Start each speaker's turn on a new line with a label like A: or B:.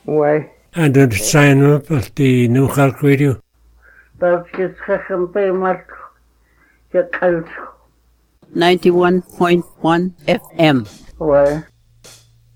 A: Ouais.
B: And the sign up of the New Cork Radio.
A: That's just Chachampe Mark.
C: 91.1 FM.
A: Ouais.